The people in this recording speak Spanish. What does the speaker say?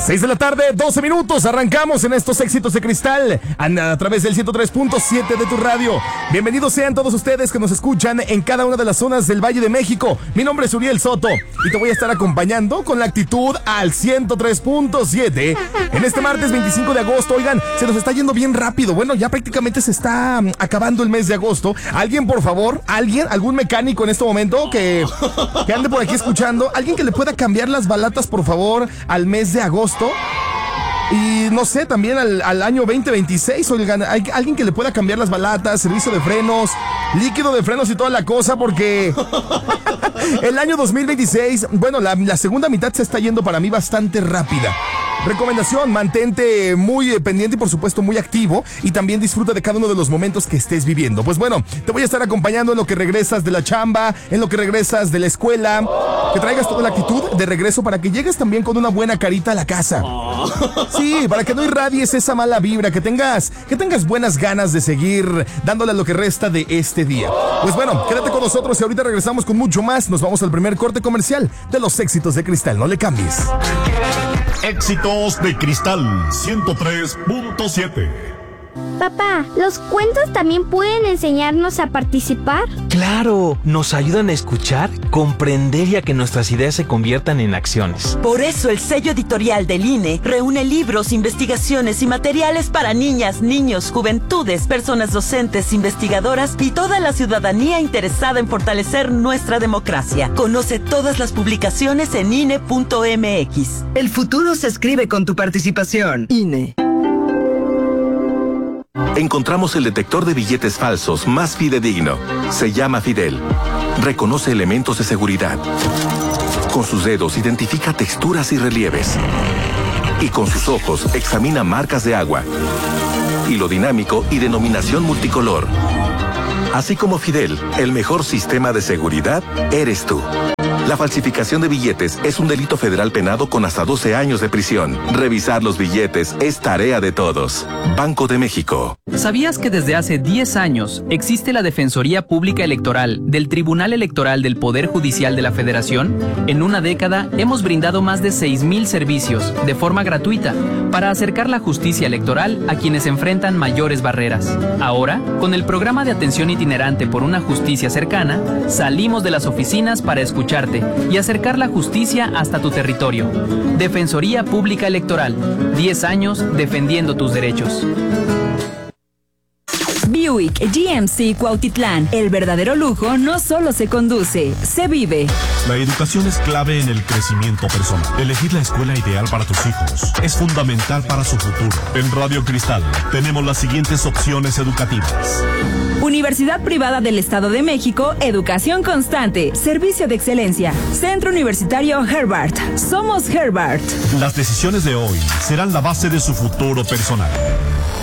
6 de la tarde, 12 minutos. Arrancamos en estos éxitos de cristal a través del 103.7 de tu radio. Bienvenidos sean todos ustedes que nos escuchan en cada una de las zonas del Valle de México. Mi nombre es Uriel Soto y te voy a estar acompañando con la actitud al 103.7 en este martes 25 de agosto. Oigan, se nos está yendo bien rápido. Bueno, ya prácticamente se está acabando el mes de agosto. Alguien, por favor, algún mecánico en este momento que ande por aquí escuchando, alguien que le pueda cambiar las balatas, por favor, al mes de agosto. Y no sé, también al año 2026, oigan, hay alguien que le pueda cambiar las balatas, servicio de frenos, líquido de frenos y toda la cosa, porque el año 2026, bueno, la segunda mitad se está yendo para mí bastante rápida. Recomendación, mantente muy pendiente y por supuesto muy activo y también disfruta de cada uno de los momentos que estés viviendo. Pues bueno, te voy a estar acompañando en lo que regresas de la chamba, en lo que regresas de la escuela, que traigas toda la actitud de regreso para que llegues también con una buena carita a la casa. Sí, para que no irradies esa mala vibra, que tengas buenas ganas de seguir dándole a lo que resta de este día. Pues bueno, quédate con nosotros y ahorita regresamos con mucho más. Nos vamos al primer corte comercial de los éxitos de cristal. No le cambies. Éxitos de Cristal 103.7. Papá, ¿los cuentos también pueden enseñarnos a participar? ¡Claro! Nos ayudan a escuchar, comprender y a que nuestras ideas se conviertan en acciones. Por eso el sello editorial del INE reúne libros, investigaciones y materiales para niñas, niños, juventudes, personas docentes, investigadoras y toda la ciudadanía interesada en fortalecer nuestra democracia. Conoce todas las publicaciones en INE.mx. El futuro se escribe con tu participación. INE. Encontramos el detector de billetes falsos más fidedigno. Se llama Fidel. Reconoce elementos de seguridad. Con sus dedos identifica texturas y relieves. Y con sus ojos examina marcas de agua, hilo dinámico y denominación multicolor. Así como Fidel, el mejor sistema de seguridad eres tú. La falsificación de billetes es un delito federal penado con hasta 12 años de prisión. Revisar los billetes es tarea de todos. Banco de México. ¿Sabías que desde hace 10 años existe la Defensoría Pública Electoral del Tribunal Electoral del Poder Judicial de la Federación? En una década hemos brindado más de 6,000 servicios de forma gratuita para acercar la justicia electoral a quienes enfrentan mayores barreras. Ahora, con el programa de atención itinerante por una justicia cercana, salimos de las oficinas para escucharte y acercar la justicia hasta tu territorio. Defensoría Pública Electoral, 10 años defendiendo tus derechos. Buick GMC Cuautitlán. El verdadero lujo no solo se conduce, se vive. La educación es clave en el crecimiento personal. Elegir la escuela ideal para tus hijos es fundamental para su futuro. En Radio Cristal tenemos las siguientes opciones educativas. Universidad Privada del Estado de México, educación constante, servicio de excelencia. Centro Universitario Herbart. Somos Herbart. Las decisiones de hoy serán la base de su futuro personal.